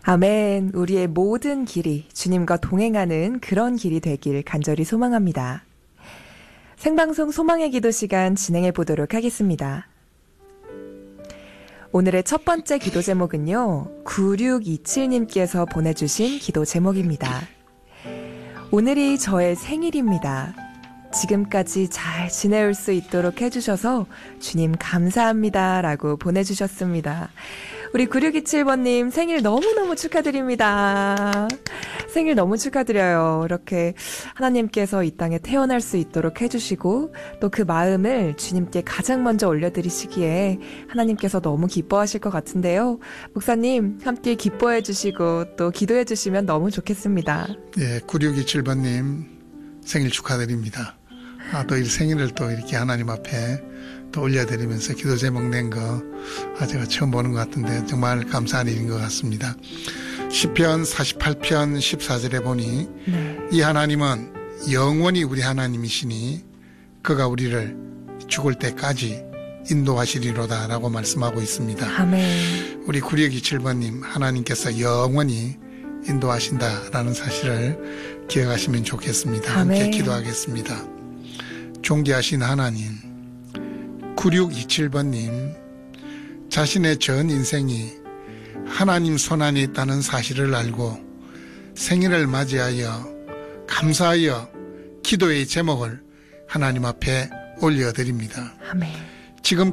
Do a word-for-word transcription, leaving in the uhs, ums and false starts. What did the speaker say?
아멘. 우리의 모든 길이 주님과 동행하는 그런 길이 되길 간절히 소망합니다. 생방송 소망의 기도 시간 진행해 보도록 하겠습니다. 오늘의 첫 번째 기도 제목은요, 구육이칠님께서 보내주신 기도 제목입니다. 오늘이 저의 생일입니다. 지금까지 잘 지내올 수 있도록 해주셔서 주님 감사합니다 라고 보내주셨습니다. 우리 구육이칠번님 생일 너무너무 축하드립니다. 생일 너무 축하드려요. 이렇게 하나님께서 이 땅에 태어날 수 있도록 해주시고 또 그 마음을 주님께 가장 먼저 올려드리시기에 하나님께서 너무 기뻐하실 것 같은데요. 목사님 함께 기뻐해 주시고 또 기도해 주시면 너무 좋겠습니다. 예, 구육이칠번님 생일 축하드립니다. 아, 또 이 생일을 또 이렇게 하나님 앞에 또 올려드리면서 기도 제목 낸 거 아, 제가 처음 보는 것 같은데 정말 감사한 일인 것 같습니다. 시편 사십팔편 십사절에 보니 네. 이 하나님은 영원히 우리 하나님이시니 그가 우리를 죽을 때까지 인도하시리로다 라고 말씀하고 있습니다. 아멘. 우리 구육이칠번님 하나님께서 영원히 인도하신다라는 사실을 기억하시면 좋겠습니다. 아멘. 함께 기도하겠습니다. 존귀하신 하나님, 구육이칠번님 자신의 전 인생이 하나님 손안에 있다는 사실을 알고 생일을 맞이하여 감사하여 기도의 제목을 하나님 앞에 올려드립니다. 아멘. 지금